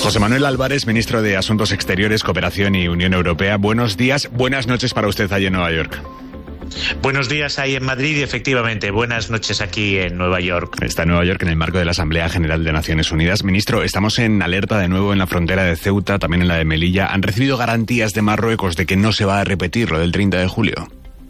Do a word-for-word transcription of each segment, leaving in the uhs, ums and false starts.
José Manuel Álvarez, ministro de Asuntos Exteriores, Cooperación y Unión Europea. Buenos días, buenas noches para usted allí en Nueva York. Buenos días ahí en Madrid y efectivamente buenas noches aquí en Nueva York. Está en Nueva York en el marco de la Asamblea General de Naciones Unidas. Ministro, estamos en alerta de nuevo en la frontera de Ceuta, también en la de Melilla. ¿Han recibido garantías de Marruecos de que no se va a repetir lo del treinta de julio?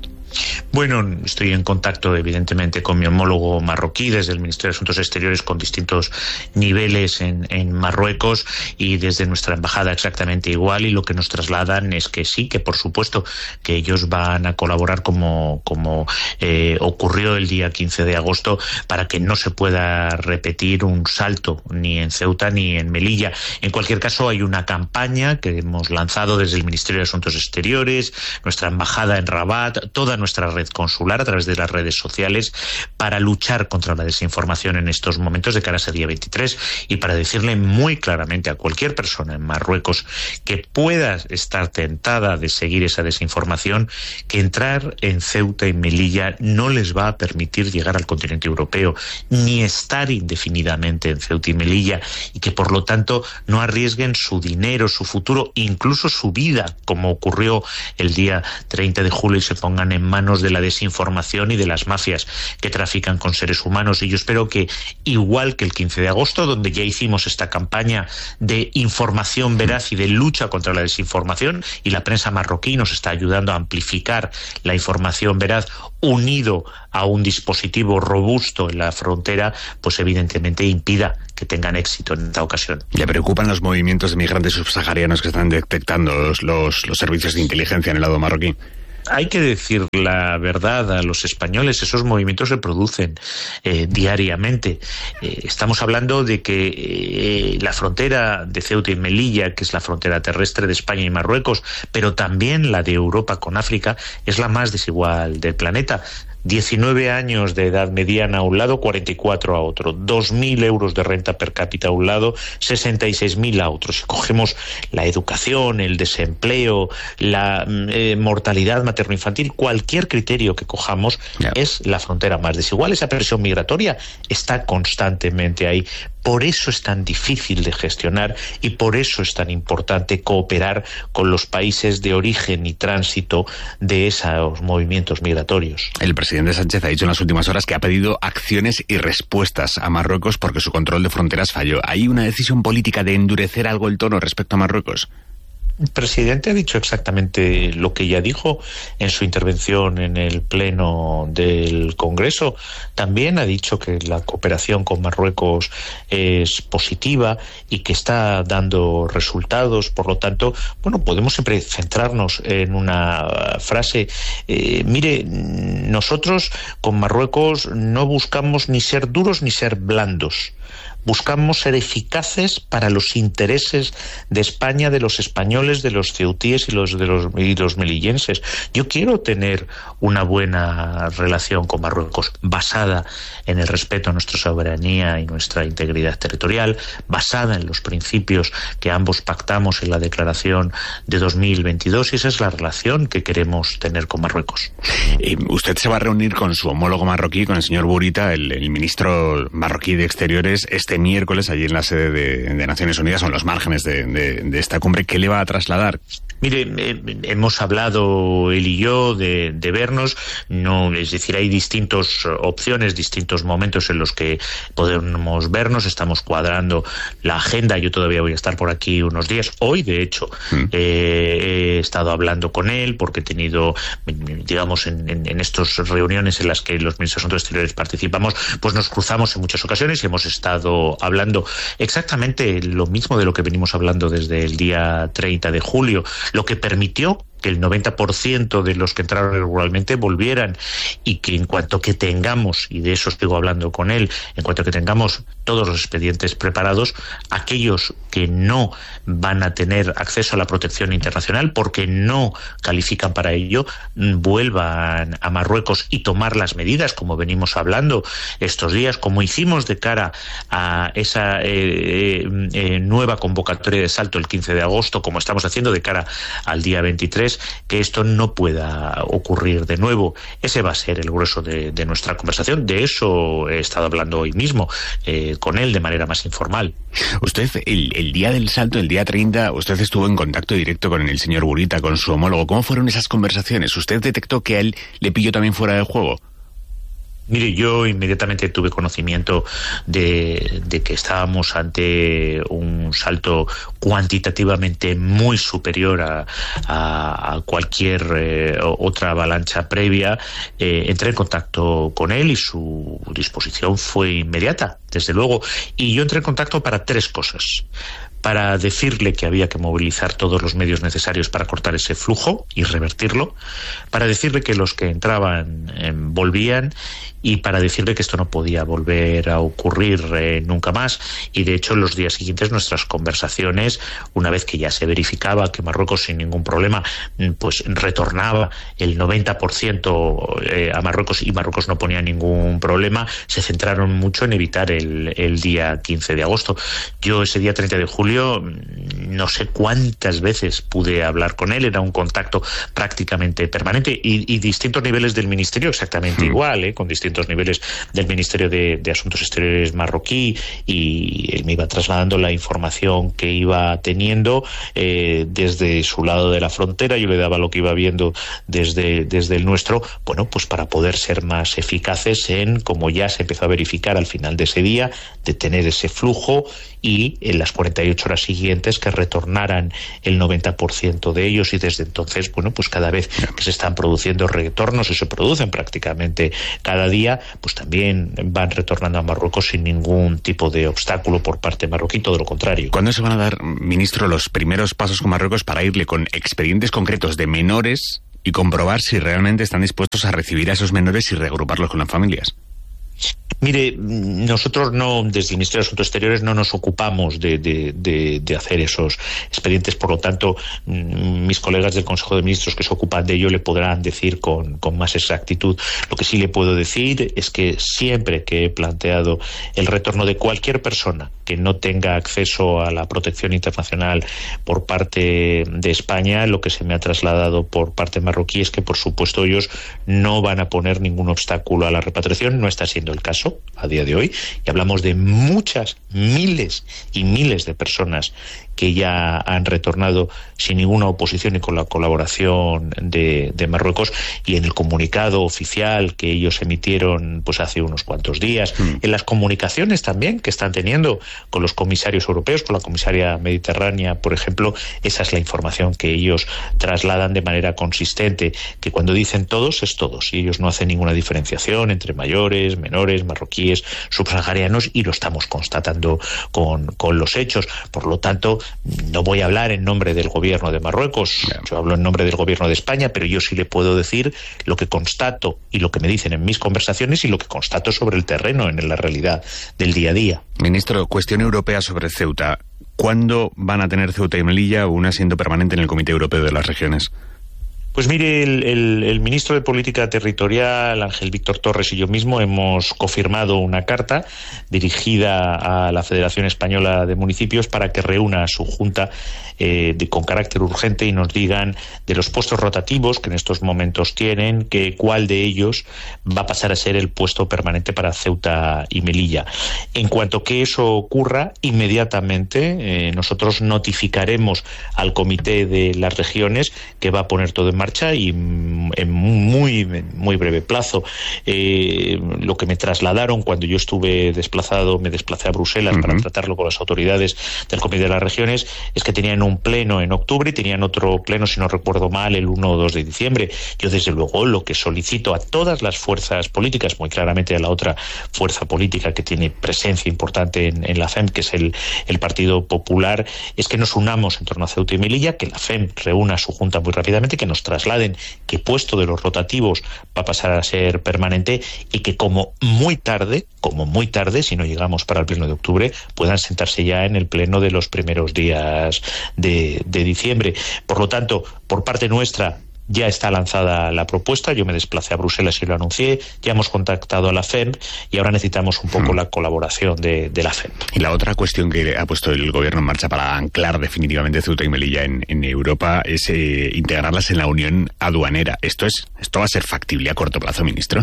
Bueno, estoy en contacto evidentemente con mi homólogo marroquí desde el Ministerio de Asuntos Exteriores con distintos niveles en, en Marruecos y desde nuestra embajada exactamente igual, y lo que nos trasladan es que sí, que por supuesto que ellos van a colaborar como, como eh, ocurrió el día quince de agosto para que no se pueda repetir un salto ni en Ceuta ni en Melilla. En cualquier caso, hay una campaña que hemos lanzado desde el Ministerio de Asuntos Exteriores, nuestra embajada en Rabat, toda nuestra red consular a través de las redes sociales para luchar contra la desinformación en estos momentos de cara a ese día veintitrés y para decirle muy claramente a cualquier persona en Marruecos que pueda estar tentada de seguir esa desinformación que entrar en Ceuta y Melilla no les va a permitir llegar al continente europeo ni estar indefinidamente en Ceuta y Melilla, y que por lo tanto no arriesguen su dinero, su futuro, incluso su vida, como ocurrió el día treinta de julio, y se pongan en manos de la desinformación y de las mafias que trafican con seres humanos. Y yo espero que, igual que el quince de agosto, donde ya hicimos esta campaña de información veraz y de lucha contra la desinformación, y la prensa marroquí nos está ayudando a amplificar la información veraz, unido a un dispositivo robusto en la frontera, pues evidentemente impida que tengan éxito en esta ocasión. ¿Le preocupan los movimientos de migrantes subsaharianos que están detectando los, los, los servicios de inteligencia en el lado marroquí? Hay que decir la verdad a los españoles, esos movimientos se producen eh, diariamente. Eh, estamos hablando de que eh, la frontera de Ceuta y Melilla, que es la frontera terrestre de España y Marruecos, pero también la de Europa con África, es la más desigual del planeta. diecinueve años de edad mediana a un lado, cuarenta y cuatro a otro, dos mil euros de renta per cápita a un lado, sesenta y seis mil a otro. Si cogemos la educación, el desempleo, la eh, mortalidad materno-infantil, cualquier criterio que cojamos, yeah. es la frontera más desigual. Esa presión migratoria está constantemente ahí. Por eso es tan difícil de gestionar y por eso es tan importante cooperar con los países de origen y tránsito de esos movimientos migratorios. El presidente Sánchez ha dicho en las últimas horas que ha pedido acciones y respuestas a Marruecos porque su control de fronteras falló. ¿Hay una decisión política de endurecer algo el tono respecto a Marruecos? El presidente ha dicho exactamente lo que ya dijo en su intervención en el Pleno del Congreso. También ha dicho que la cooperación con Marruecos es positiva y que está dando resultados. Por lo tanto, bueno, podemos siempre centrarnos en una frase. Eh, mire, nosotros con Marruecos no buscamos ni ser duros ni ser blandos. Buscamos ser eficaces para los intereses de España, de los españoles, de los ceutíes y los de los, y los melillenses. Yo quiero tener una buena relación con Marruecos basada en el respeto a nuestra soberanía y nuestra integridad territorial, basada en los principios que ambos pactamos en la declaración de dos mil veintidós, y esa es la relación que queremos tener con Marruecos. Y usted se va a reunir con su homólogo marroquí, con el señor Bourita, el, el ministro marroquí de Exteriores, este miércoles allí en la sede de, de Naciones Unidas, o en los márgenes de, de, de esta cumbre. ¿Qué le va a trasladar? Mire, eh, hemos hablado él y yo de, de vernos, no, es decir, hay distintas opciones, distintos momentos en los que podemos vernos. Estamos cuadrando la agenda. Yo todavía voy a estar por aquí unos días. Hoy, de hecho, mm. eh, he estado hablando con él porque he tenido, digamos, en, en, en estas reuniones en las que los ministros de Asuntos Exteriores participamos, pues nos cruzamos en muchas ocasiones y hemos estado hablando exactamente lo mismo de lo que venimos hablando desde el día treinta de julio, lo que permitió que el noventa por ciento de los que entraron irregularmente volvieran, y que en cuanto que tengamos, y de eso estoy hablando con él, en cuanto que tengamos todos los expedientes preparados, aquellos que no van a tener acceso a la protección internacional porque no califican para ello, vuelvan a Marruecos y tomar las medidas, como venimos hablando estos días, como hicimos de cara a esa eh, eh, nueva convocatoria de salto el quince de agosto, como estamos haciendo de cara al día veintitrés, es que esto no pueda ocurrir de nuevo. Ese va a ser el grueso de, de nuestra conversación. De eso he estado hablando hoy mismo eh, con él de manera más informal. Usted, el, el día del salto, el día treinta, usted estuvo en contacto directo con el señor Burita, con su homólogo. ¿Cómo fueron esas conversaciones? ¿Usted detectó que a él le pilló también fuera del juego? Mire, yo inmediatamente tuve conocimiento de, de que estábamos ante un salto cuantitativamente muy superior a, a, a cualquier eh, otra avalancha previa. Eh, entré en contacto con él y su disposición fue inmediata, desde luego. Y yo entré en contacto para tres cosas. Para decirle que había que movilizar todos los medios necesarios para cortar ese flujo y revertirlo, para decirle que los que entraban eh, volvían, y para decirle que esto no podía volver a ocurrir eh, nunca más. Y de hecho, en los días siguientes nuestras conversaciones, una vez que ya se verificaba que Marruecos sin ningún problema pues retornaba el noventa por ciento eh, a Marruecos y Marruecos no ponía ningún problema, se centraron mucho en evitar el, el día quince de agosto. Yo ese día treinta de julio no sé cuántas veces pude hablar con él, era un contacto prácticamente permanente, y, y distintos niveles del ministerio exactamente mm. igual, ¿eh? con distintos niveles del Ministerio de, de Asuntos Exteriores marroquí, y él me iba trasladando la información que iba teniendo eh, desde su lado de la frontera. Yo le daba lo que iba viendo desde, desde el nuestro, bueno, pues para poder ser más eficaces en, como ya se empezó a verificar al final de ese día, detener ese flujo y en las cuarenta y ocho horas siguientes que retornaran el noventa por ciento de ellos. Y desde entonces, bueno, pues cada vez que se están produciendo retornos, y se producen prácticamente cada día, pues también van retornando a Marruecos sin ningún tipo de obstáculo por parte marroquí, todo lo contrario. ¿Cuándo se van a dar, ministro, los primeros pasos con Marruecos para irle con expedientes concretos de menores y comprobar si realmente están dispuestos a recibir a esos menores y reagruparlos con las familias? Mire, nosotros no, desde el Ministerio de Asuntos Exteriores, no nos ocupamos de, de, de, de hacer esos expedientes. Por lo tanto, mis colegas del Consejo de Ministros que se ocupan de ello le podrán decir con, con más exactitud. Lo que sí le puedo decir es que siempre que he planteado el retorno de cualquier persona que no tenga acceso a la protección internacional por parte de España, lo que se me ha trasladado por parte marroquí es que, por supuesto, ellos no van a poner ningún obstáculo a la repatriación. No está siendo el caso a día de hoy, y hablamos de muchas, miles y miles de personas que ya han retornado sin ninguna oposición y con la colaboración de, de Marruecos. Y en el comunicado oficial que ellos emitieron pues hace unos cuantos días, mm. en las comunicaciones también que están teniendo con los comisarios europeos, con la comisaria mediterránea, por ejemplo, esa es la información que ellos trasladan de manera consistente, que cuando dicen todos es todos, y ellos no hacen ninguna diferenciación entre mayores, menores, marroquíes, subsaharianos, y lo estamos constatando con, con los hechos. Por lo tanto, no voy a hablar en nombre del gobierno de Marruecos, yo hablo en nombre del gobierno de España, pero yo sí le puedo decir lo que constato y lo que me dicen en mis conversaciones y lo que constato sobre el terreno, en la realidad del día a día. Ministro, cuestión europea sobre Ceuta. ¿Cuándo van a tener Ceuta y Melilla un asiento permanente en el Comité Europeo de las Regiones? Pues mire, el, el, el ministro de Política Territorial, Ángel Víctor Torres, y yo mismo hemos confirmado una carta dirigida a la Federación Española de Municipios para que reúna a su junta eh, de, con carácter urgente, y nos digan de los puestos rotativos que en estos momentos tienen, que cuál de ellos va a pasar a ser el puesto permanente para Ceuta y Melilla. En cuanto que eso ocurra, inmediatamente eh, nosotros notificaremos al Comité de las Regiones, que va a poner todo en marcha y en muy muy breve plazo. Eh, lo que me trasladaron cuando yo estuve desplazado, me desplacé a Bruselas uh-huh. para tratarlo con las autoridades del Comité de las Regiones, es que tenían un pleno en octubre y tenían otro pleno, si no recuerdo mal, el uno o dos de diciembre. Yo, desde luego, lo que solicito a todas las fuerzas políticas, muy claramente a la otra fuerza política que tiene presencia importante en, en la F E M, que es el, el Partido Popular, es que nos unamos en torno a Ceuta y Melilla, que la F E M reúna su junta muy rápidamente, que nos trasladen qué puesto de los rotativos va a pasar a ser permanente, y que como muy tarde, como muy tarde, si no llegamos para el pleno de octubre, puedan sentarse ya en el pleno de los primeros días de, de diciembre. Por lo tanto, por parte nuestra, Ya está lanzada la propuesta, yo me desplacé a Bruselas y lo anuncié, ya hemos contactado a la F E M y ahora necesitamos un poco hmm. la colaboración de, de la F E M. Y la otra cuestión que ha puesto el gobierno en marcha para anclar definitivamente Ceuta y Melilla en, en Europa es eh, integrarlas en la Unión Aduanera. ¿Esto es, esto va a ser factible a corto plazo, ministro?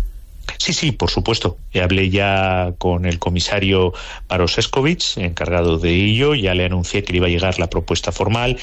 Sí, sí, por supuesto. Hablé ya con el comisario Maroš Šefčovič, encargado de ello, ya le anuncié que le iba a llegar la propuesta formal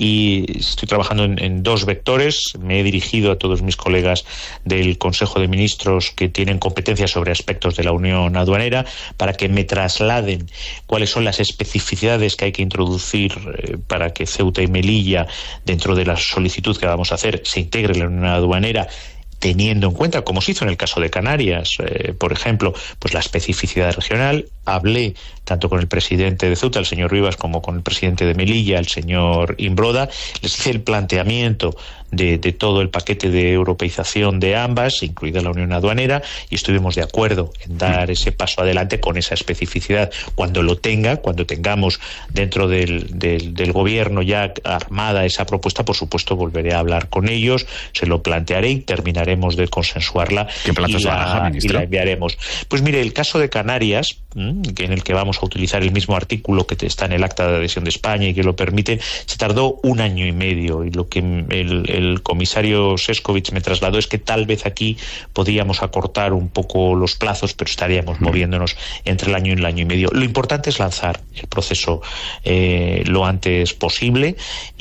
y estoy trabajando en, en dos vectores. Me he dirigido a todos mis colegas del Consejo de Ministros que tienen competencia sobre aspectos de la Unión Aduanera para que me trasladen cuáles son las especificidades que hay que introducir eh, para que Ceuta y Melilla, dentro de la solicitud que vamos a hacer, se integre en la Unión Aduanera, teniendo en cuenta, como se hizo en el caso de Canarias, eh, por ejemplo, pues la especificidad regional. Hablé tanto con el presidente de Ceuta, el señor Rivas, como con el presidente de Melilla, el señor Imbroda. Les hice el planteamiento de, de todo el paquete de europeización de ambas, incluida la Unión Aduanera, y estuvimos de acuerdo en dar ese paso adelante con esa especificidad. Cuando lo tenga, cuando tengamos dentro del, del, del gobierno ya armada esa propuesta, por supuesto volveré a hablar con ellos, se lo plantearé y terminaremos de consensuarla. ¿Qué plazos y la, baraja, ministro? Y la enviaremos. Pues mire, el caso de Canarias, en el que vamos a utilizar el mismo artículo que está en el acta de adhesión de España y que lo permite, se tardó un año y medio, y lo que el, el comisario Šefčovič me trasladó es que tal vez aquí podíamos acortar un poco los plazos, pero estaríamos mm. moviéndonos entre el año y el año y medio. Lo importante es lanzar el proceso eh, lo antes posible,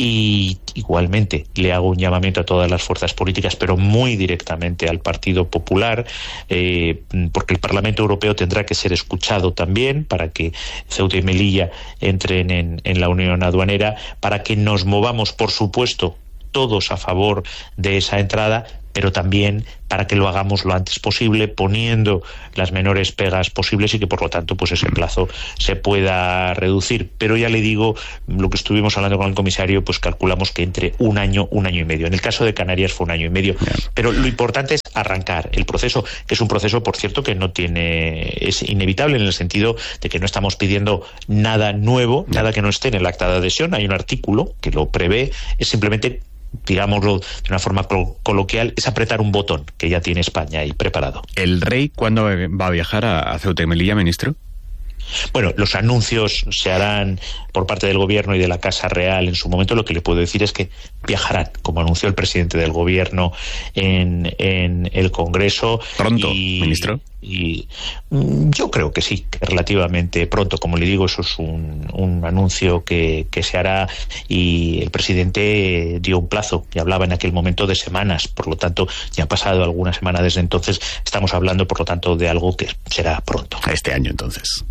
y igualmente le hago un llamamiento a todas las fuerzas políticas, pero muy directamente al Partido Popular, eh, porque el Parlamento Europeo tendrá que ser escuchado también para que Ceuta y Melilla entren en, en la Unión Aduanera, para que nos movamos, por supuesto, todos a favor de esa entrada, pero también para que lo hagamos lo antes posible, poniendo las menores pegas posibles y que por lo tanto pues ese plazo se pueda reducir. Pero ya le digo, lo que estuvimos hablando con el comisario, pues calculamos que entre un año, un año y medio. En el caso de Canarias fue un año y medio. Pero lo importante es arrancar el proceso, que es un proceso, por cierto, que no tiene, es inevitable en el sentido de que no estamos pidiendo nada nuevo, nada que no esté en el acta de adhesión. Hay un artículo que lo prevé, es simplemente, digámoslo de una forma coloquial, es apretar un botón que ya tiene España ahí preparado. ¿El rey cuándo va a viajar a Ceuta y Melilla, ministro? Bueno, los anuncios se harán por parte del gobierno y de la Casa Real en su momento. Lo que le puedo decir es que viajarán, como anunció el presidente del gobierno en, en el Congreso. ¿Pronto, y, ministro? Y yo creo que sí, que relativamente pronto. Como le digo, eso es un, un anuncio que, que se hará, y el presidente dio un plazo y hablaba en aquel momento de semanas. Por lo tanto, ya ha pasado alguna semana desde entonces. Estamos hablando, por lo tanto, de algo que será pronto. A este año, entonces.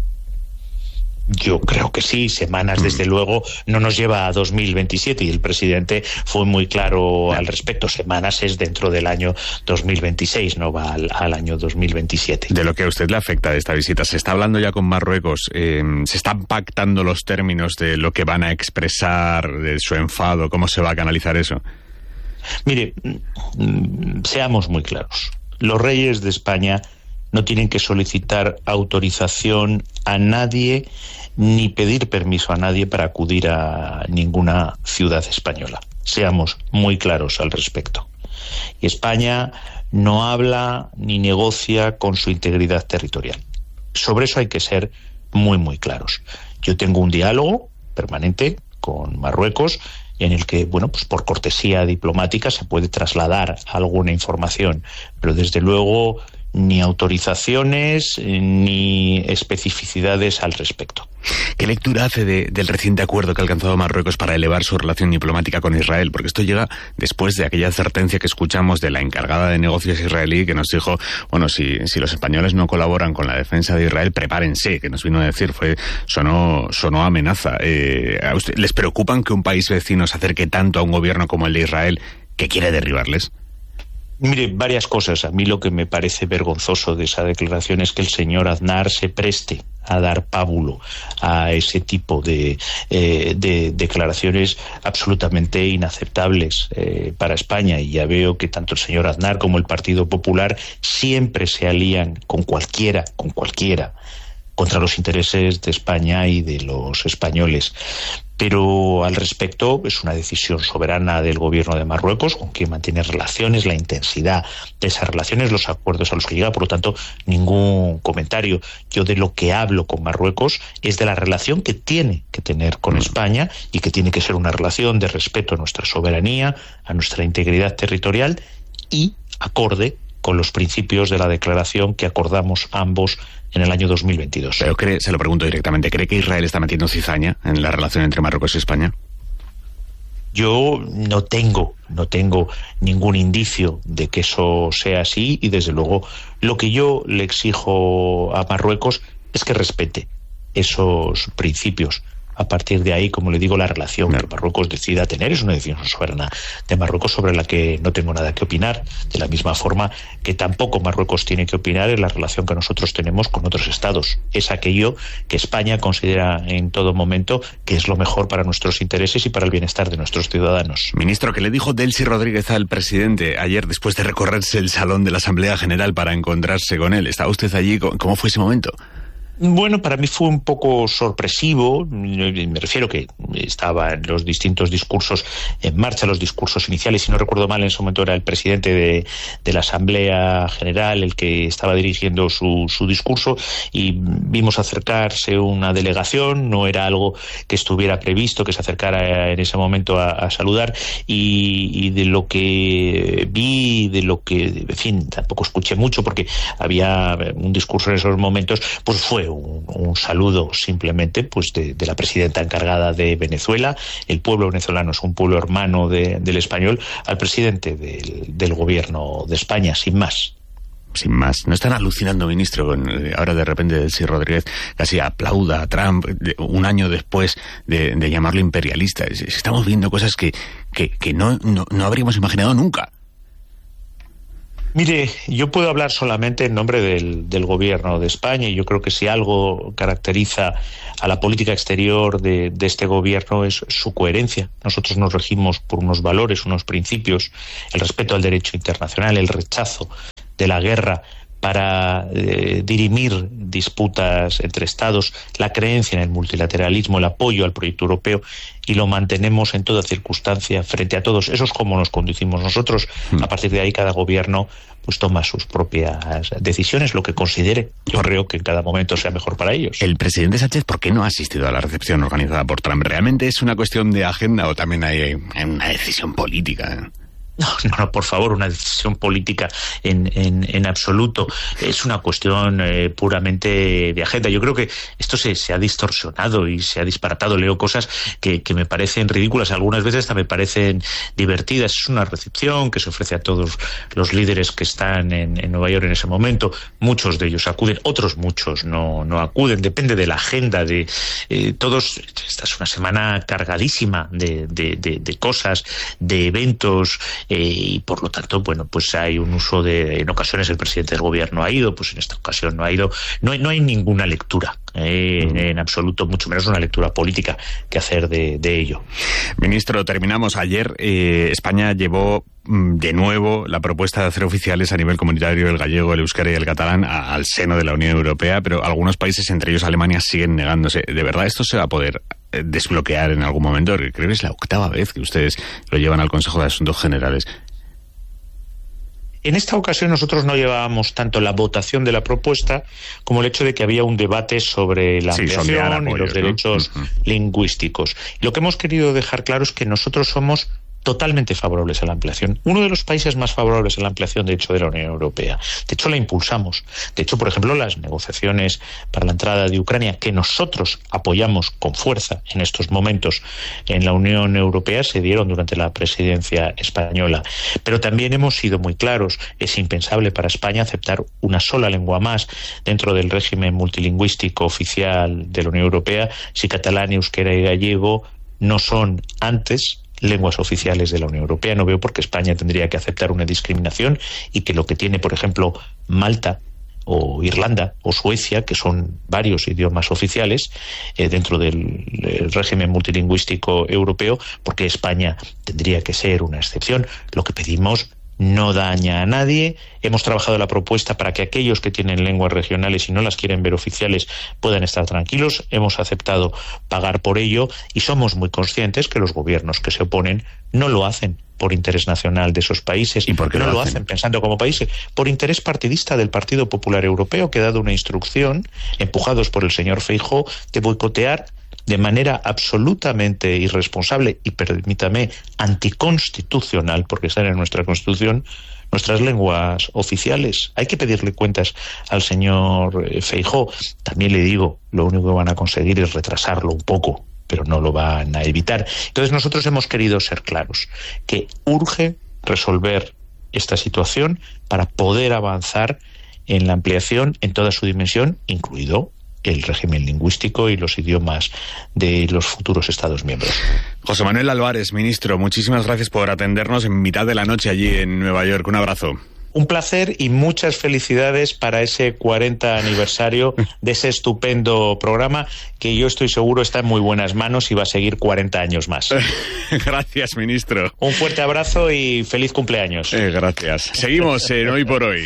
Yo creo que sí, semanas desde luego no nos lleva a dos mil veintisiete, y el presidente fue muy claro al respecto. Semanas es dentro del año dos mil veintiséis, no va al, al año dos mil veintisiete. De lo que a usted le afecta de esta visita, ¿se está hablando ya con Marruecos? Eh, ¿Se están pactando los términos de lo que van a expresar, de su enfado? ¿Cómo se va a canalizar eso? Mire, seamos muy claros. Los reyes de España no tienen que solicitar autorización a nadie ni pedir permiso a nadie para acudir a ninguna ciudad española. Seamos muy claros al respecto. Y España no habla ni negocia con su integridad territorial. Sobre eso hay que ser muy, muy claros. Yo tengo un diálogo permanente con Marruecos, en el que, bueno, pues por cortesía diplomática se puede trasladar alguna información, pero desde luego ni autorizaciones ni especificidades al respecto. ¿Qué lectura hace de, del reciente acuerdo que ha alcanzado Marruecos para elevar su relación diplomática con Israel? Porque esto llega después de aquella advertencia que escuchamos de la encargada de negocios israelí, que nos dijo, bueno, si, si los españoles no colaboran con la defensa de Israel, prepárense, que nos vino a decir, fue sonó, sonó amenaza. Eh, ¿a usted, ¿Les preocupan que un país vecino se acerque tanto a un gobierno como el de Israel que quiere derribarles? Mire, varias cosas. A mí lo que me parece vergonzoso de esa declaración es que el señor Aznar se preste a dar pábulo a ese tipo de, eh, de declaraciones absolutamente inaceptables eh, para España. Y ya veo que tanto el señor Aznar como el Partido Popular siempre se alían con cualquiera, con cualquiera, contra los intereses de España y de los españoles. Pero al respecto es una decisión soberana del gobierno de Marruecos, con quien mantiene relaciones, la intensidad de esas relaciones, los acuerdos a los que llega, por lo tanto, ningún comentario. Yo de lo que hablo con Marruecos es de la relación que tiene que tener con España y que tiene que ser una relación de respeto a nuestra soberanía, a nuestra integridad territorial y acorde con los principios de la declaración que acordamos ambos en el año dos mil veintidós. Pero cree, se lo pregunto directamente, ¿cree que Israel está metiendo cizaña en la relación entre Marruecos y España? Yo no tengo, no tengo ningún indicio de que eso sea así y desde luego lo que yo le exijo a Marruecos es que respete esos principios. A partir de ahí, como le digo, la relación no. que Marruecos decida tener es una decisión soberana de Marruecos sobre la que no tengo nada que opinar, de la misma forma que tampoco Marruecos tiene que opinar en la relación que nosotros tenemos con otros estados. Es aquello que España considera en todo momento que es lo mejor para nuestros intereses y para el bienestar de nuestros ciudadanos. Ministro, ¿qué le dijo Delcy Rodríguez al presidente ayer después de recorrerse el salón de la Asamblea General para encontrarse con él? ¿Estaba usted allí? ¿Cómo fue ese momento? Bueno, para mí fue un poco sorpresivo, me refiero que estaban los distintos discursos en marcha, los discursos iniciales, si no recuerdo mal, en ese momento era el presidente de, de la Asamblea General el que estaba dirigiendo su, su discurso y vimos acercarse una delegación, no era algo que estuviera previsto que se acercara en ese momento a, a saludar y, y de lo que vi, de lo que, en fin, tampoco escuché mucho porque había un discurso en esos momentos, pues fue Un, un saludo simplemente pues de, de la presidenta encargada de Venezuela. El pueblo venezolano es un pueblo hermano de, del español, al presidente del, del gobierno de España, sin más. Sin más. ¿No están alucinando, ministro, con ahora de repente Delcy Rodríguez casi aplauda a Trump un año después de, de llamarlo imperialista? Estamos viendo cosas que, que, que no, no, no habríamos imaginado nunca. Mire, yo puedo hablar solamente en nombre del, del gobierno de España y yo creo que si algo caracteriza a la política exterior de, de este gobierno es su coherencia. Nosotros nos regimos por unos valores, unos principios, el respeto al derecho internacional, el rechazo de la guerra para eh, dirimir disputas entre estados, la creencia en el multilateralismo, el apoyo al proyecto europeo, y lo mantenemos en toda circunstancia frente a todos. Eso es como nos conducimos nosotros. A partir de ahí cada gobierno pues toma sus propias decisiones, lo que considere. Yo creo que en cada momento sea mejor para ellos. El presidente Sánchez, ¿por qué no ha asistido a la recepción organizada por Trump? ¿Realmente es una cuestión de agenda o también hay, hay una decisión política? No, no, por favor, una decisión política en, en, en absoluto. Es una cuestión eh, puramente de agenda. Yo creo que esto se, se ha distorsionado y se ha disparatado. Leo cosas que, que me parecen ridículas, algunas veces hasta me parecen divertidas. Es una recepción que se ofrece a todos los líderes que están en, en Nueva York en ese momento. Muchos de ellos acuden, otros muchos no, no acuden. Depende de la agenda de eh, todos. Esta es una semana cargadísima de, de, de, de cosas, de eventos. Eh, y por lo tanto, bueno, pues hay un uso de, en ocasiones el presidente del gobierno ha ido, pues en esta ocasión no ha ido. No hay, no hay ninguna lectura, eh, en, en absoluto, mucho menos una lectura política que hacer de, de ello. Ministro, terminamos. Ayer eh, España llevó de nuevo la propuesta de hacer oficiales a nivel comunitario el gallego, el euskera y el catalán a, al seno de la Unión Europea, pero algunos países, entre ellos Alemania, siguen negándose. ¿De verdad esto se va a poder desbloquear en algún momento? Creo que es la octava vez que ustedes lo llevan al Consejo de Asuntos Generales. En esta ocasión nosotros no llevábamos tanto la votación de la propuesta como el hecho de que había un debate sobre la sí, ampliación apoyos, y los derechos ¿no? uh-huh. lingüísticos. Lo que hemos querido dejar claro es que nosotros somos totalmente favorables a la ampliación. Uno de los países más favorables a la ampliación, de hecho, de la Unión Europea. De hecho, la impulsamos. De hecho, por ejemplo, las negociaciones para la entrada de Ucrania, que nosotros apoyamos con fuerza en estos momentos en la Unión Europea, se dieron durante la presidencia española. Pero también hemos sido muy claros. Es impensable para España aceptar una sola lengua más dentro del régimen multilingüístico oficial de la Unión Europea si catalán, euskera y gallego no son antes lenguas oficiales de la Unión Europea. No veo por qué España tendría que aceptar una discriminación y que lo que tiene, por ejemplo, Malta o Irlanda o Suecia, que son varios idiomas oficiales eh, dentro del eh, régimen multilingüístico europeo, porque España tendría que ser una excepción. Lo que pedimos no daña a nadie. Hemos trabajado la propuesta para que aquellos que tienen lenguas regionales y no las quieren ver oficiales puedan estar tranquilos. Hemos aceptado pagar por ello y somos muy conscientes que los gobiernos que se oponen no lo hacen por interés nacional de esos países. ¿Y por qué no lo lo hacen? hacen pensando como países? Por interés partidista del Partido Popular Europeo, que ha dado una instrucción, empujados por el señor Feijóo, de boicotear de manera absolutamente irresponsable y, permítame, anticonstitucional, porque están en nuestra Constitución, nuestras lenguas oficiales. Hay que pedirle cuentas al señor Feijóo. También le digo, lo único que van a conseguir es retrasarlo un poco, pero no lo van a evitar. Entonces nosotros hemos querido ser claros, que urge resolver esta situación para poder avanzar en la ampliación en toda su dimensión, incluido el régimen lingüístico y los idiomas de los futuros Estados miembros. José Manuel Álvarez, ministro, muchísimas gracias por atendernos en mitad de la noche allí en Nueva York. Un abrazo. Un placer y muchas felicidades para ese cuarenta aniversario de ese estupendo programa que yo estoy seguro está en muy buenas manos y va a seguir cuarenta años más. Gracias, ministro. Un fuerte abrazo y feliz cumpleaños. Eh, gracias. Seguimos en Hoy por Hoy.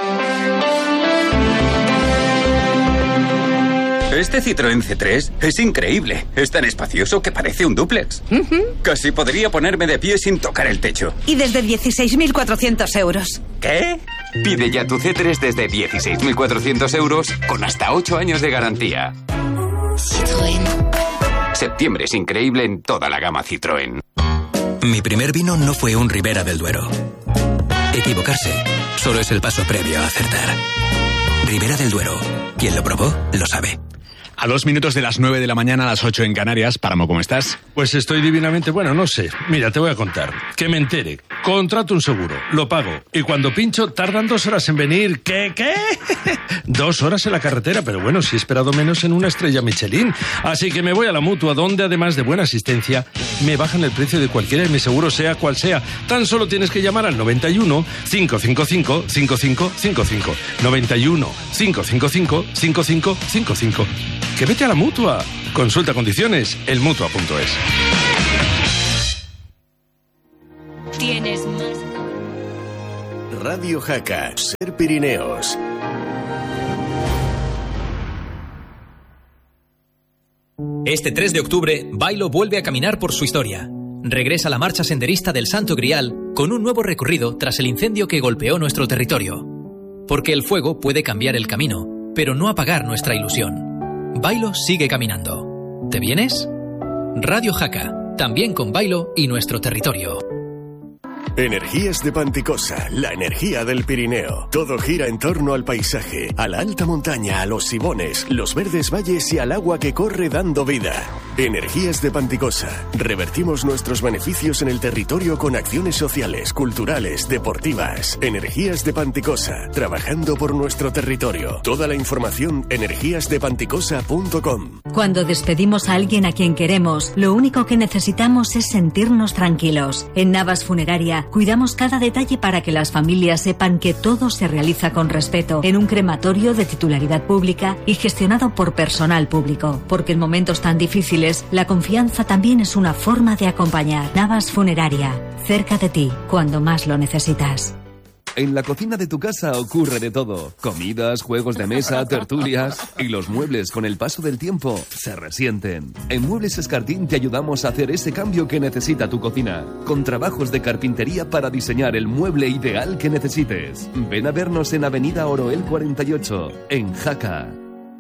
Este Citroën C tres es increíble. Es tan espacioso que parece un dúplex. Uh-huh. Casi podría ponerme de pie sin tocar el techo. Y desde dieciséis mil cuatrocientos euros. ¿Qué? Pide ya tu C tres desde dieciséis mil cuatrocientos euros con hasta ocho años de garantía. Citroën. Septiembre es increíble en toda la gama Citroën. Mi primer vino no fue un Ribera del Duero. Equivocarse solo es el paso previo a acertar. Ribera del Duero. Quien lo probó, lo sabe. A dos minutos de las nueve de la mañana, a las ocho en Canarias. Páramo, ¿cómo estás? Pues estoy divinamente, bueno, no sé. Mira, te voy a contar. Que me entere. Contrato un seguro, lo pago. Y cuando pincho, tardan dos horas en venir. ¿Qué, qué? Dos horas en la carretera, pero bueno, si he esperado menos en una estrella Michelin. Así que me voy a la Mutua, donde además de buena asistencia, me bajan el precio de cualquiera de mis seguros, sea cual sea. Tan solo tienes que llamar al noventa y uno, cinco cinco cinco, cinco cinco cinco cinco. noventa y uno, cinco cinco cinco, cinco cinco cinco cinco. ¡Que vete a la Mutua! Consulta condiciones en mutua punto es. Tienes más. Radio Jaca, Ser Pirineos. Este tres de octubre, Bailo vuelve a caminar por su historia. Regresa la marcha senderista del Santo Grial con un nuevo recorrido tras el incendio que golpeó nuestro territorio. Porque el fuego puede cambiar el camino, pero no apagar nuestra ilusión. Bailo sigue caminando. ¿Te vienes? Radio Jaca, también con Bailo y nuestro territorio. Energías de Panticosa, la energía del Pirineo. Todo gira en torno al paisaje, a la alta montaña, a los sibones, los verdes valles y al agua que corre dando vida. Energías de Panticosa. Revertimos nuestros beneficios en el territorio con acciones sociales, culturales, deportivas. Energías de Panticosa. Trabajando por nuestro territorio. Toda la información energías de panticosa punto com. Cuando despedimos a alguien a quien queremos, lo único que necesitamos es sentirnos tranquilos. En Navas Funeraria cuidamos cada detalle para que las familias sepan que todo se realiza con respeto en un crematorio de titularidad pública y gestionado por personal público. Porque en momentos tan difíciles, la confianza también es una forma de acompañar. Navas Funeraria, cerca de ti, cuando más lo necesitas. En la cocina de tu casa ocurre de todo. Comidas, juegos de mesa, tertulias. Y los muebles con el paso del tiempo se resienten. En Muebles Escartín te ayudamos a hacer ese cambio que necesita tu cocina. Con trabajos de carpintería para diseñar el mueble ideal que necesites. Ven a vernos en Avenida Oroel cuarenta y ocho, en Jaca.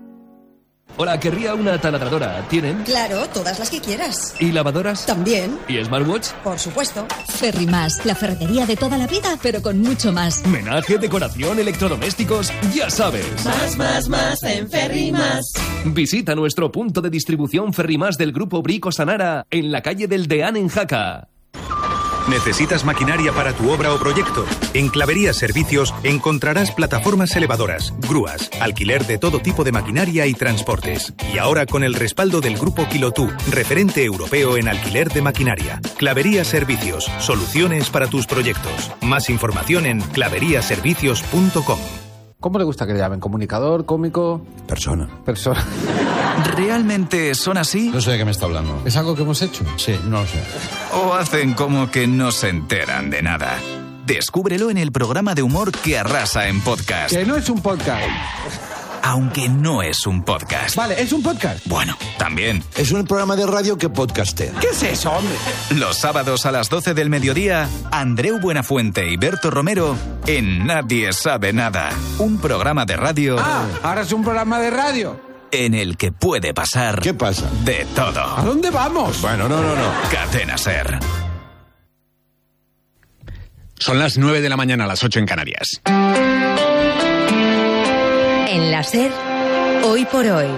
Hola, querría una taladradora. ¿Tienen? Claro, todas las que quieras. ¿Y lavadoras? También. ¿Y smartwatch? Por supuesto. Ferrimás, la ferretería de toda la vida, pero con mucho más. Menaje, decoración, electrodomésticos, ya sabes. Más, más, más en Ferrimás. Visita nuestro punto de distribución Ferrimás del Grupo Brico Sanara en la calle del Deán en Jaca. ¿Necesitas maquinaria para tu obra o proyecto? En Claverías Servicios encontrarás plataformas elevadoras, grúas, alquiler de todo tipo de maquinaria y transportes. Y ahora con el respaldo del Grupo Quilotú, referente europeo en alquiler de maquinaria. Claverías Servicios, soluciones para tus proyectos. Más información en claverías servicios punto com. ¿Cómo le gusta que le llamen? ¿Comunicador, cómico? Persona. Persona. ¿Realmente son así? No sé de qué me está hablando. ¿Es algo que hemos hecho? Sí, no lo sé. ¿O hacen como que no se enteran de nada? Descúbrelo en el programa de humor que arrasa en podcast. Que no es un podcast. Aunque no es un podcast. Vale, ¿es un podcast? Bueno, también. Es un programa de radio que podcastea. ¿Qué es eso, hombre? Los sábados a las doce del mediodía, Andreu Buenafuente y Berto Romero en Nadie Sabe Nada. Un programa de radio... Ah, ahora es un programa de radio. En el que puede pasar... ¿Qué pasa? De todo. ¿A dónde vamos? Bueno, no, no, no. Cadena SER. Son las nueve de la mañana, a las ocho en Canarias. En la SER, hoy por hoy,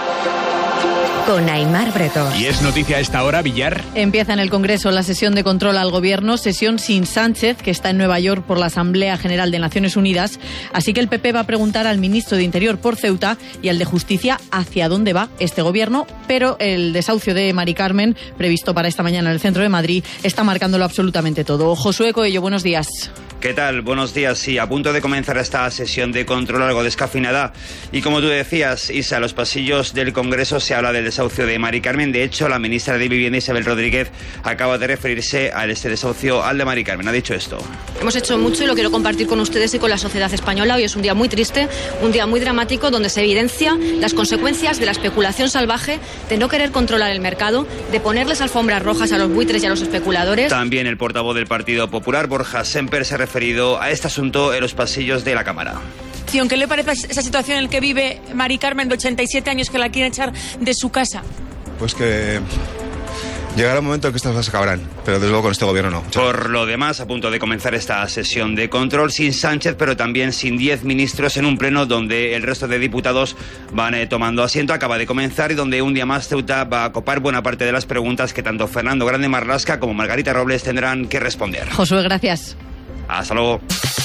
con Aimar Bretón. Y es noticia a esta hora, Villar. Empieza en el Congreso la sesión de control al Gobierno, sesión sin Sánchez, que está en Nueva York por la Asamblea General de Naciones Unidas. Así que el P P va a preguntar al ministro de Interior por Ceuta y al de Justicia hacia dónde va este Gobierno. Pero el desahucio de Mari Carmen, previsto para esta mañana en el centro de Madrid, está marcándolo absolutamente todo. Josué Coello, buenos días. ¿Qué tal? Buenos días. Sí, a punto de comenzar esta sesión de control algo descafeinada. Y como tú decías, Isa, en los pasillos del Congreso se habla del desahucio de Mari Carmen. De hecho, la ministra de Vivienda, Isabel Rodríguez, acaba de referirse a este desahucio al de Mari Carmen. Ha dicho esto. Hemos hecho mucho y lo quiero compartir con ustedes y con la sociedad española. Hoy es un día muy triste, un día muy dramático, donde se evidencia las consecuencias de la especulación salvaje, de no querer controlar el mercado, de ponerles alfombras rojas a los buitres y a los especuladores. También el portavoz del Partido Popular, Borja Semper, se ha referido a este asunto en los pasillos de la Cámara. ¿Qué le parece esa situación en la que vive Mari Carmen, de ochenta y siete años, que la quiere echar de su casa? Pues que llegará un momento en que estas cosas acabarán, pero desde luego con este gobierno no. Por lo demás, a punto de comenzar esta sesión de control sin Sánchez, pero también sin diez ministros, en un pleno donde el resto de diputados van eh, tomando asiento. Acaba de comenzar y donde un día más Ceuta va a copar buena parte de las preguntas que tanto Fernando Grande Marlaska como Margarita Robles tendrán que responder. Josué, gracias. Hasta luego.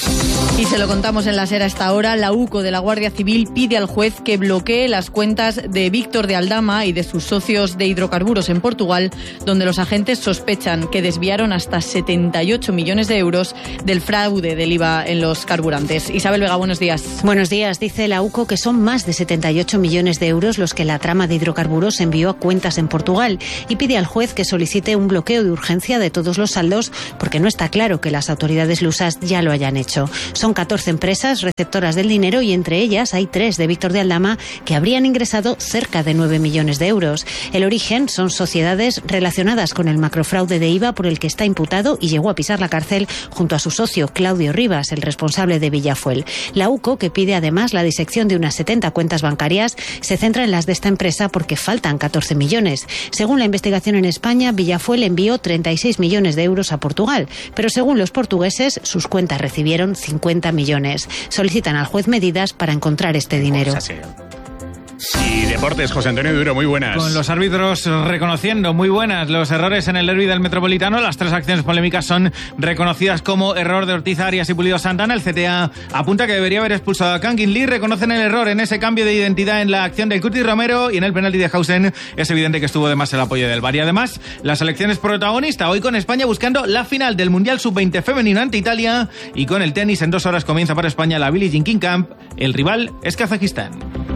Y se lo contamos en la SER a esta hora. La U C O de la Guardia Civil pide al juez que bloquee las cuentas de Víctor de Aldama y de sus socios de hidrocarburos en Portugal, donde los agentes sospechan que desviaron hasta setenta y ocho millones de euros del fraude del I V A en los carburantes. Isabel Vega, buenos días. Buenos días. Dice la U C O que son más de setenta y ocho millones de euros los que la trama de hidrocarburos envió a cuentas en Portugal y pide al juez que solicite un bloqueo de urgencia de todos los saldos porque no está claro que las autoridades lusas ya lo hayan hecho. Son catorce empresas receptoras del dinero y entre ellas hay tres de Víctor de Aldama que habrían ingresado cerca de nueve millones de euros. El origen son sociedades relacionadas con el macrofraude de I V A por el que está imputado y llegó a pisar la cárcel junto a su socio Claudio Rivas, el responsable de Villafuel. La U C O, que pide además la disección de unas setenta cuentas bancarias, se centra en las de esta empresa porque faltan catorce millones. Según la investigación en España, Villafuel envió treinta y seis millones de euros a Portugal, pero según los portugueses, sus cuentas recibieron cincuenta millones. Solicitan al juez medidas para encontrar este dinero. Y deportes, José Antonio Duro, muy buenas. Con los árbitros reconociendo, muy buenas, los errores en el derbi del Metropolitano. Las tres acciones polémicas son reconocidas como error de Ortiz Arias y Pulido Santana. El C T A apunta que debería haber expulsado a Kangin Lee. Reconocen el error en ese cambio de identidad en la acción de Curtis Romero y en el penalti de Hausen. Es evidente que estuvo de más el apoyo del V A R. Y además, la selección es protagonista hoy con España buscando la final del Mundial sub veinte femenino ante Italia. Y con el tenis, en dos horas comienza para España la Billie Jean King Camp. El rival es Kazajistán.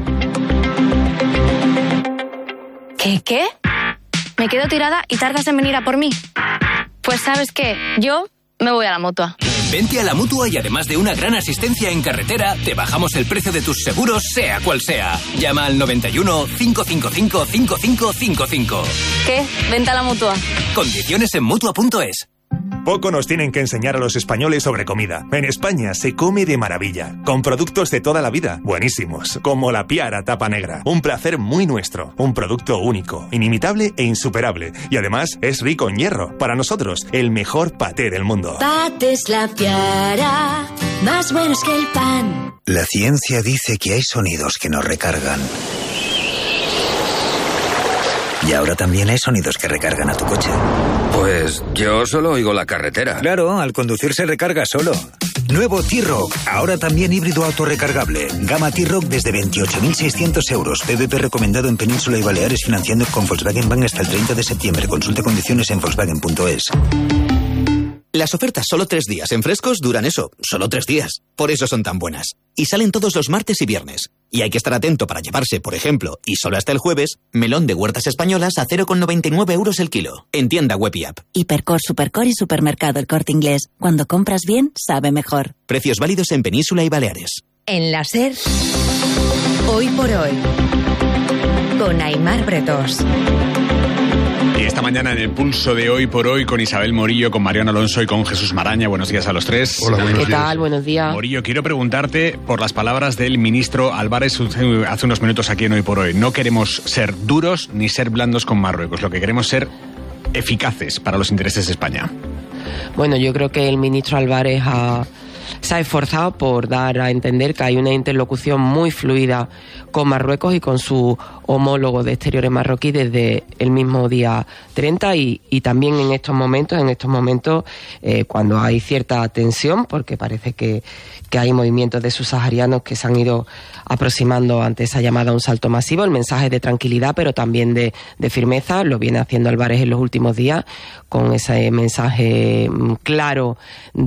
¿Qué, qué? Me quedo tirada y tardas en venir a por mí. Pues ¿sabes qué? Yo me voy a la Mutua. Vente a la Mutua y además de una gran asistencia en carretera, te bajamos el precio de tus seguros, sea cual sea. Llama al noventa y uno, cinco cinco cinco, cinco cinco cinco cinco. ¿Qué? Vente a la Mutua. Condiciones en Mutua punto es. Poco nos tienen que enseñar a los españoles sobre comida. En España se come de maravilla, con productos de toda la vida, buenísimos, como la Piara Tapa Negra. Un placer muy nuestro, un producto único, inimitable e insuperable. Y además es rico en hierro. Para nosotros, el mejor paté del mundo. Patés La Piara, más buenos que el pan. La ciencia dice que hay sonidos que nos recargan. Y ahora también hay sonidos que recargan a tu coche. Pues yo solo oigo la carretera. Claro, al conducir se recarga solo. Nuevo T-Rock, ahora también híbrido autorrecargable. Gama T-Rock desde veintiocho mil seiscientos euros. P V P recomendado en Península y Baleares financiando con Volkswagen Bank hasta el treinta de septiembre. Consulte condiciones en Volkswagen punto es. Las ofertas solo tres días en Frescos duran eso, solo tres días. Por eso son tan buenas. Y salen todos los martes y viernes. Y Y hay que estar atento para llevarse, por ejemplo, y solo hasta el jueves, melón de Huertas Españolas a cero coma noventa y nueve euros el kilo. En tienda web y app. Hipercor, Supercor y Supermercado El Corte Inglés. Cuando compras bien, sabe mejor. Precios válidos en Península y Baleares. En la SER, Hoy por Hoy, con Aimar Bretós. Y esta mañana en el pulso de Hoy por Hoy con Isabel Morillo, con Mariano Alonso y con Jesús Maraña. Buenos días a los tres. Hola, buenos días. ¿Qué tal? Buenos días. Morillo, quiero preguntarte por las palabras del ministro Álvarez hace unos minutos aquí en Hoy por Hoy. No queremos ser duros ni ser blandos con Marruecos. Lo que queremos es ser eficaces para los intereses de España. Bueno, yo creo que el ministro Álvarez ha... se ha esforzado por dar a entender que hay una interlocución muy fluida con Marruecos y con su homólogo de Exteriores marroquí desde el mismo día treinta y, y también en estos momentos, en estos momentos eh, cuando hay cierta tensión, porque parece que, que hay movimientos de subsaharianos que se han ido aproximando ante esa llamada a un salto masivo, el mensaje de tranquilidad pero también de, de firmeza, lo viene haciendo Álvarez en los últimos días con ese mensaje claro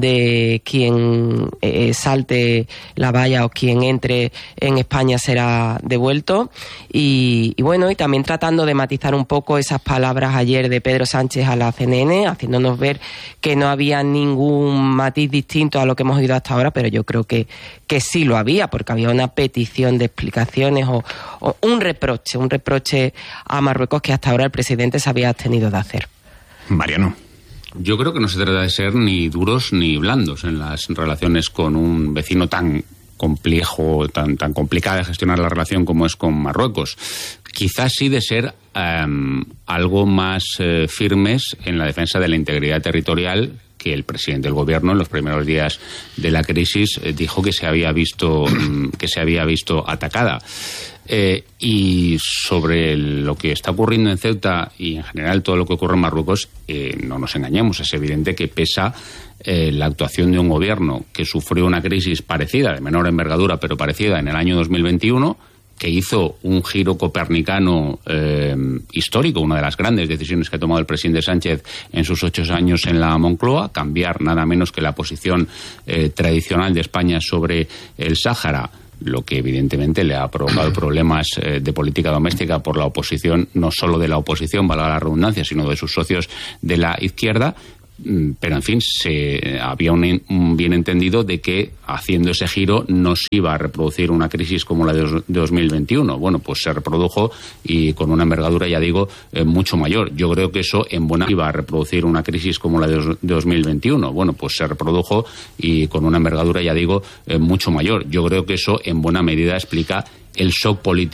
de quien eh, salte la valla o quien entre en España será devuelto y, y bueno, y también tratando de matizar un poco esas palabras ayer de Pedro Sánchez a la C N N, haciéndonos ver que no había ningún matiz distinto a lo que hemos oído hasta ahora, pero yo creo que, que sí lo había, porque había una petición de explicaciones o, o un reproche, un reproche a Marruecos que hasta ahora el presidente se había abstenido de hacer. Mariano. Yo creo que no se trata de ser ni duros ni blandos en las relaciones con un vecino tan complejo, tan, tan complicado de gestionar la relación como es con Marruecos. Quizás sí de ser um, algo más eh, firmes en la defensa de la integridad territorial, que el presidente del gobierno en los primeros días de la crisis eh, dijo que se había visto que se había visto atacada. Eh, y sobre lo que está ocurriendo en Ceuta y en general todo lo que ocurre en Marruecos, eh, no nos engañemos, es evidente que pesa eh, la actuación de un gobierno que sufrió una crisis parecida, de menor envergadura, pero parecida en el año dos mil veintiuno, que hizo un giro copernicano eh, histórico, una de las grandes decisiones que ha tomado el presidente Sánchez en sus ocho años en la Moncloa, cambiar nada menos que la posición eh, tradicional de España sobre el Sáhara, lo que evidentemente le ha provocado problemas eh, de política doméstica por la oposición, no solo de la oposición, valga la redundancia, sino de sus socios de la izquierda. Pero, en fin, se, había un, un bien entendido de que haciendo ese giro no se iba a reproducir una crisis como la de, de dos mil veintiuno. Bueno, pues se reprodujo y con una envergadura, ya digo, eh, mucho mayor. Yo creo que eso en buena iba a reproducir una crisis como la de, de dos mil veintiuno. Bueno, pues se reprodujo y con una envergadura, ya digo, eh, mucho mayor. Yo creo que eso en buena medida explica el shock político